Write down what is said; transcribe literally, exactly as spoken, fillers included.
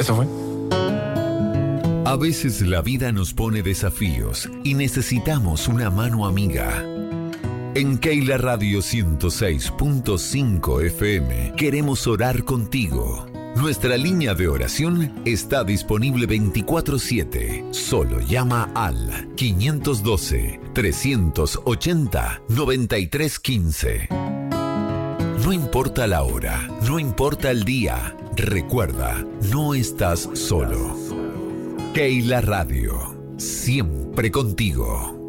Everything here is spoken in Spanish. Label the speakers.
Speaker 1: Eso fue.
Speaker 2: A veces la vida nos pone desafíos y necesitamos una mano amiga. En Keila Radio ciento seis punto cinco F M queremos orar contigo. Nuestra línea de oración está disponible veinticuatro siete. Solo llama al quinientos doce, trescientos ochenta, noventa y tres quince. No importa la hora, no importa el día. Recuerda, no estás solo. Keila Radio, siempre contigo.